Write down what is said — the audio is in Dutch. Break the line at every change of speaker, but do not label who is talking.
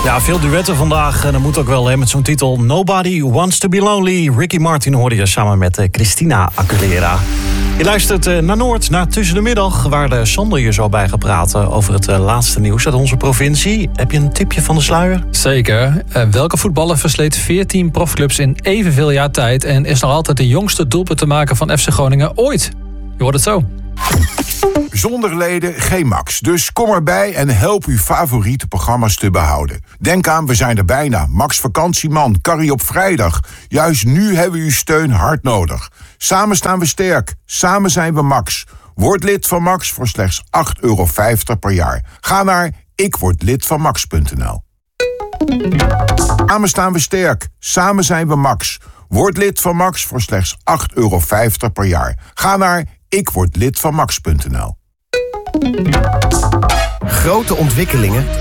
Ja, veel duetten vandaag. En dat moet ook wel met zo'n titel. Nobody Wants to Be Lonely. Ricky Martin hoorde je samen met Christina Aguilera. Je luistert naar Noord, naar Tussen de Middag, waar Sander je zo bij gaat praten over het laatste nieuws uit onze provincie. Heb je een tipje van de sluier?
Zeker. Welke voetballer versleet 14 profclubs in evenveel jaar tijd en is nog altijd de jongste doelpunt te maken van FC Groningen ooit? Je hoort het zo.
Zonder leden geen Max. Dus kom erbij en help uw favoriete programma's te behouden. Denk aan, we zijn er bijna. Max Vakantieman, Carrie op vrijdag. Juist nu hebben we uw steun hard nodig. Samen staan we sterk. Samen zijn we Max. Word lid van Max voor slechts €8,50 per jaar. Ga naar ikwordlidvanmax.nl. Samen staan we sterk. Samen zijn we Max. Word lid van Max voor slechts €8,50 per jaar. Ga naar ikwordlidvanmax.nl.
Grote ontwikkelingen